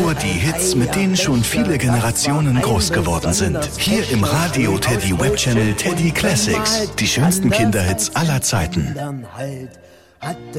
Nur die Hits, mit denen schon viele Generationen groß geworden sind. Hier im Radio Teddy Webchannel Teddy Classics. Die schönsten Kinderhits aller Zeiten.